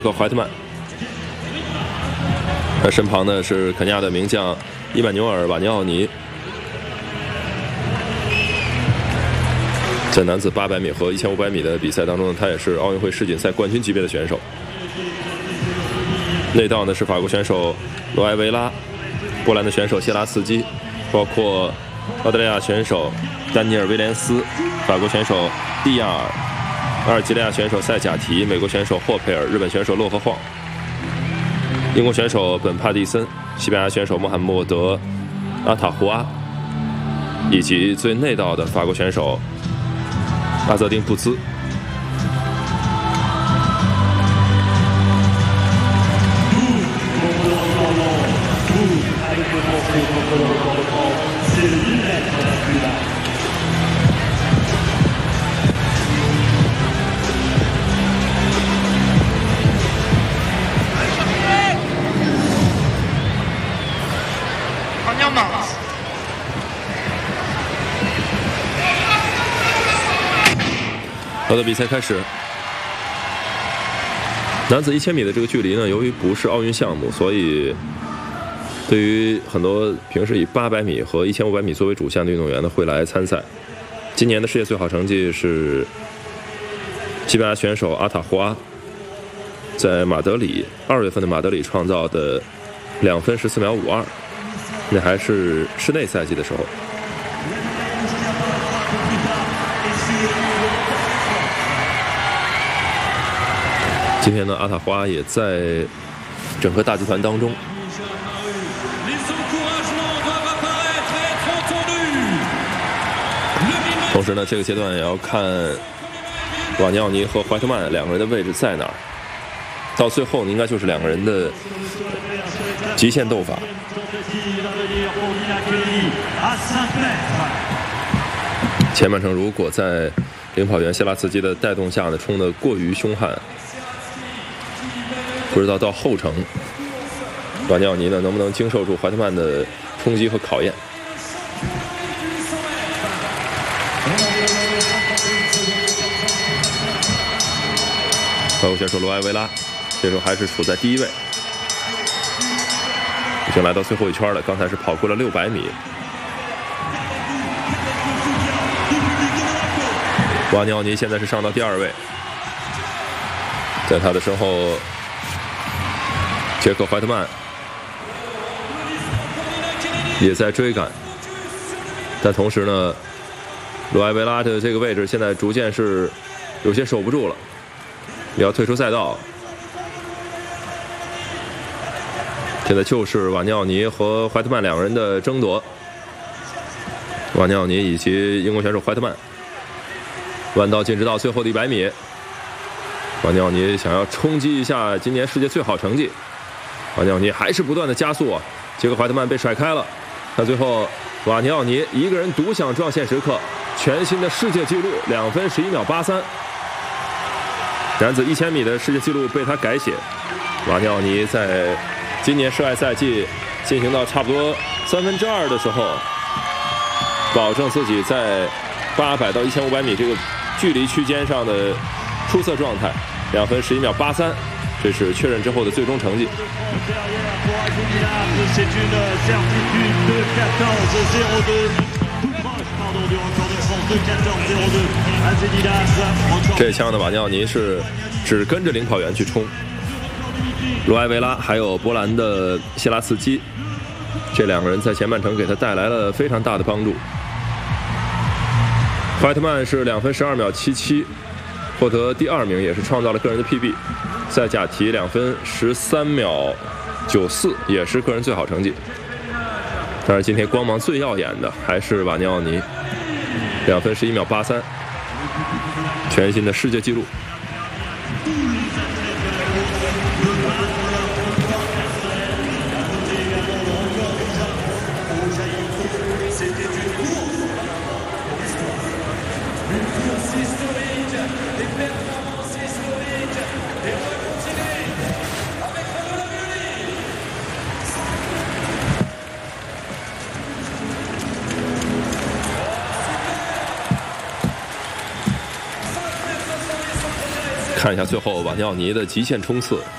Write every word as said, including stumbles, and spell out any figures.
和怀特曼，他身旁呢是肯尼亚的名将伊曼纽尔·瓦尼奥尼。在男子八百米和一千五百米的比赛当中呢，他也是奥运会世锦赛冠军级别的选手。内道呢是法国选手罗埃维拉，波兰的选手谢拉茨基，包括澳大利亚选手丹尼尔·威廉斯，法国选手蒂亚尔。 阿尔及利亚选手塞贾提，美国选手霍佩尔，日本选手洛河晃，英国选手本帕蒂森，西班牙选手穆罕默德·阿塔胡阿，以及最内道的法国选手阿泽丁布兹。好的，比赛开始。男子一千米的这个距离呢，由于不是奥运项目，所以对于很多平时以八百米和一千五百米作为主项的运动员呢，会来参赛。今年的世界最好成绩是西班牙选手阿塔胡阿在马德里二月份的马德里创造的两分十四秒五二，那还是室内赛季的时候。 今天呢，阿塔胡阿也在整个大集团当中。同时呢，这个阶段也要看瓦尼奥尼和怀特曼两个人的位置在哪儿。到最后呢，应该就是两个人的极限斗法。前半程如果在领跑员谢拉茨基的带动下呢，冲得过于凶悍。 不知道到后程，瓦尼奥尼呢能不能经受住怀特曼的冲击和考验？法国选手罗埃维拉，这时候还是处在第一位，已经来到最后一圈了。刚才是跑过了六百米。瓦尼奥尼现在是上到第二位，在他的身后。 杰克·怀特曼也在追赶，但同时呢，罗埃维拉的这个位置现在逐渐是有些守不住了，也要退出赛道。现在就是瓦尼奥尼和怀特曼两个人的争夺。瓦尼奥尼以及英国选手怀特曼，弯道进直道最后的一百米，瓦尼奥尼想要冲击一下今年世界最好成绩。 瓦尼奥尼还是不断的加速啊！杰克·怀特曼被甩开了，那最后瓦尼奥尼一个人独享撞线时刻，全新的世界纪录两分十一秒八三。男子一千米的世界纪录被他改写。瓦尼奥尼在今年世外赛季进行到差不多三分之二的时候，保证自己在八百到一千五百米这个距离区间上的出色状态，两分十一秒八三。 这是确认之后的最终成绩。这一枪的瓦尼奥尼是只跟着领跑员去冲，罗埃维拉还有波兰的谢拉茨基，这两个人在前半程给他带来了非常大的帮助。怀特曼是两分十二秒七七，获得第二名，也是创造了个人的 P B。 塞贾提两分十三秒九四，也是个人最好成绩。但是今天光芒最耀眼的还是瓦尼奥尼，两分十一秒八三，全新的世界纪录。看一下最后瓦尼奥尼的极限冲刺，